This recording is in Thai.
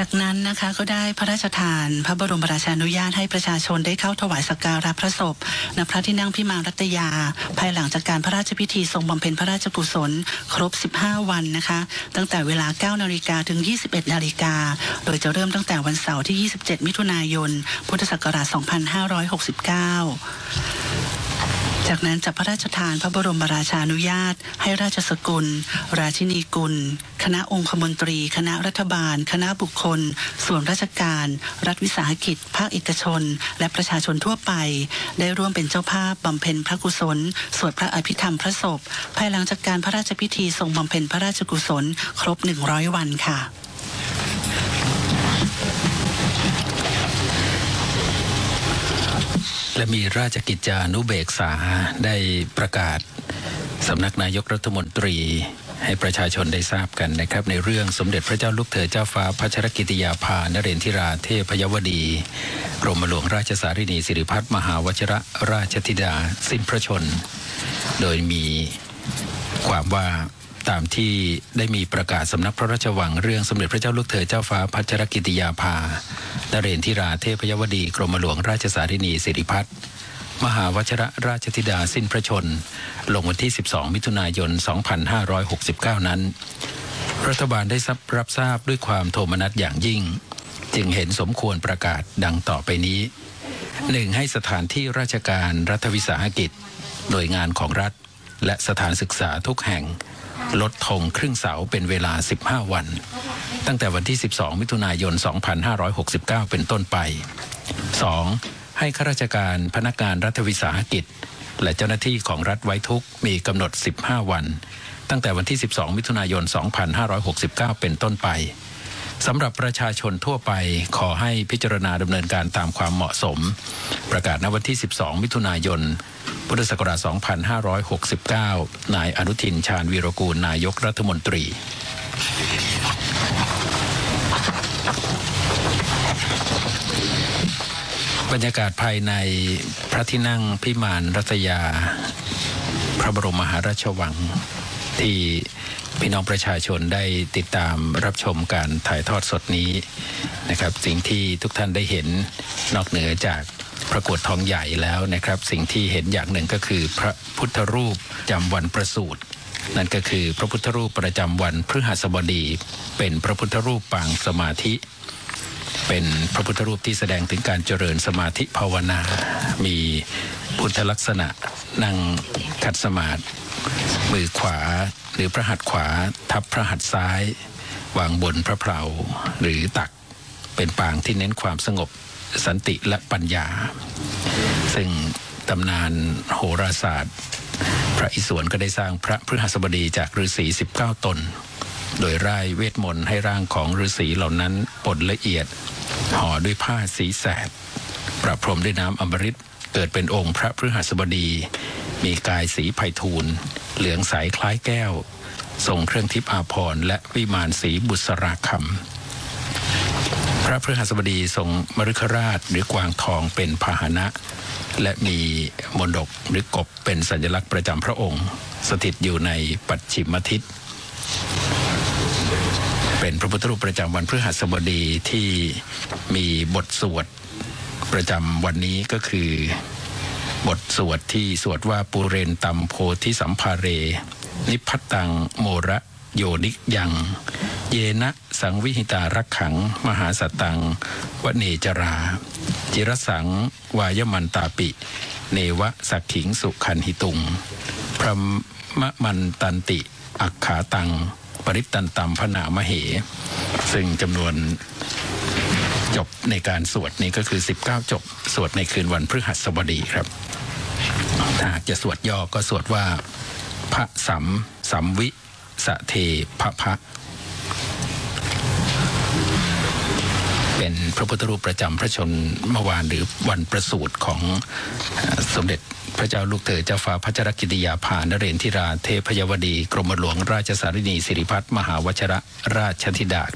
จากนั้นนะคะก็ได้พระราชทานพระบรมราชานุญาตให้ประชาชนได้เข้าถวายสักการะพระศพณพระที่นั่งพิมานรัตยาภายหลังจากการพระราชพิธีทรงบำเพ็ญพระราชกุศลครบ15วันนะคะตั้งแต่เวลา 9 นาฬิกาถึง 21 นาฬิกาโดยจะเริ่มตั้งแต่วันเสาร์ที่ 27 มิถุนายน พุทธศักราช 2569 จากนั้นจะพระราชทานพระบรมราชานุญาตให้ราชสกุลราชินีกุลคณะองคมนตรีคณะรัฐบาลคณะบุคคลส่วนราชการรัฐวิสาหกิจภาคเอกชนและประชาชนทั่วไปได้ร่วมเป็นเจ้าภาพบำเพ็ญพระกุศลสวดพระอภิธรรมพระศพภายหลังจากการพระราชพิธีทรงบำเพ็ญพระราชกุศลครบ100วันค่ะและมีราชกิจจานุเบกษาได้ประกาศสำนักนายกรัฐมนตรีให้ประชาชนได้ทราบกันนะครับในเรื่องสมเด็จพระเจ้าลูกเธอเจ้าฟ้าพัชรกิติยาภานเรนทิราเทพยวดีกรมหลวงราชสารินีสิริพัฒน์มหาวชิรราชธิดาสิ้นพระชนโดยมีความว่าตามที่ได้มีประกาศสำนักพระราชวังเรื่องสมเด็จพระเจ้าลูกเธอเจ้าฟ้าพัชรกิติยาภานเรนทิราเทพยวดีกรมหลวงราชสารินีสิริพัฒน์มหาวชิรราชธิดาสิ้นพระชนลงวันที่12มิถุนายน2569นั้นรัฐบาลได้รับทราบด้วยความโทมนัสอย่างยิ่งจึงเห็นสมควรประกาศดังต่อไปนี้ 1. ให้สถานที่ราชการรัฐวิสาหกิจหน่วยงานของรัฐและสถานศึกษาทุกแห่งลดธงครึ่งเสาเป็นเวลา15วันตั้งแต่วันที่12มิถุนายน2569เป็นต้นไป 2. ให้ข้าราชการพนักงานรัฐวิสาหกิจและเจ้าหน้าที่ของรัฐไว้ทุกข์มีกำหนด15วันตั้งแต่วันที่12มิถุนายน2569เป็นต้นไปสำหรับประชาชนทั่วไปขอให้พิจารณาดำเนินการตามความเหมาะสมประกาศณวันที่12มิถุนายนพุทธศักราช2569นายอนุทินชาญวีรกูลนายกรัฐมนตรีบรรยากาศภายในพระที่นั่งพิมานรัตยาพระบรมมหาราชวังที่พี่น้องประชาชนได้ติดตามรับชมการถ่ายทอดสดนี้นะครับสิ่งที่ทุกท่านได้เห็นนอกเหนือจากประกวดทองใหญ่แล้วนะครับสิ่งที่เห็นอย่างหนึ่งก็คือพระพุทธรูปจำวันประสูตินั่นก็คือพระพุทธรูปประจำวันพฤหัสบดีเป็นพระพุทธรูปปางสมาธิเป็นพระพุทธรูปที่แสดงถึงการเจริญสมาธิภาวนามีพุทธลักษณะนั่งขัดสมาธิมือขวาหรือพระหัตถ์ขวาทับพระหัตถ์ซ้ายวางบนพระเพลาหรือตักเป็นปางที่เน้นความสงบสันติและปัญญาซึ่งตำนานโหราศาสตร์พระอิศวรก็ได้สร้างพระพฤหัสบดีจากฤาษี19ตนโดยร่ายเวทมนต์ให้ร่างของฤาษีเหล่านั้นป่นละเอียดห่อด้วยผ้าสีแสดประพรมด้วยน้ำอมฤตเกิดเป็นองค์พระพฤหัสบดีมีกายสีไพฑูรย์เหลืองใสคล้ายแก้วทรงเครื่องทิพย์อาภรณ์และวิมานสีบุษราคำพระพฤหัสบดีทรงมฤคราชหรือกวางทองเป็นพาหนะและมีมณฑกหรือกบเป็นสัญลักษณ์ประจำพระองค์สถิตอยู่ในปัจฉิมทิศเป็นพระพุทธรูปประจำวันพฤหัสบดีที่มีบทสวดประจำวันนี้ก็คือบทสวดที่สวดว่าปุเรนตัมโพธิสัมภาเรนิพพัตตังโมระโยนิยังเยนะสังวิหิตารักขังมหาสตังวเนจราจิรสังวายมันตาปิเนวะสักขิงสุขันหิตุงพระมะมันตันติอักขาตังปริตตันตัมพนามเหซึ่งจำนวนจบในการสวดนี้ก็คือ19จบสวดในคืนวันพฤหัสบดีครับถ้าจะสวดย่อก็สวดว่าพระสัมวิสะเทพระเป็นพระพุทธรูปประจำพระชนมวานหรือวันประสูติของสมเด็จพระเจ้าลูกเธอเจ้าฟ้าพัชรกิติยาภานเรนทิราเทพยวดีกรมหลวงราชสารินีสิริพัฒน์มหาวชิรราชธิดา